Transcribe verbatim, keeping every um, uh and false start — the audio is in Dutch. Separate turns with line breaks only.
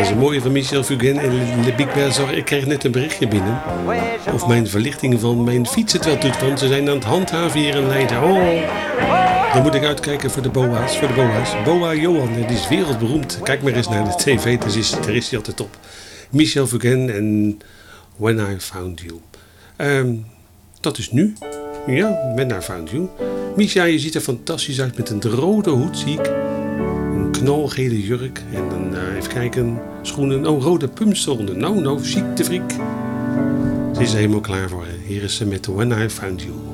is een mooie van Michel Fugain en Le Big Bazar. Ik kreeg net een berichtje binnen. Of mijn verlichting van mijn fiets het wel doet. Want ze zijn aan het handhaven hier in Leiden. Oh, dan moet ik uitkijken voor de boa's. Voor de boa's. Boa Johan, die is wereldberoemd. Kijk maar eens naar de tv, daar is, daar is hij altijd op. Michel Fugain en When I Found You. Um, dat is nu. Ja, When I Found You. Misha, je ziet er fantastisch uit met een rode hoed, zie ik. Een knalgele jurk en dan uh, even kijken, schoenen. Oh, rode pumps eronder. Nou, nou, chic de friek. Ze is er helemaal klaar voor. Hier is ze met When I Found You.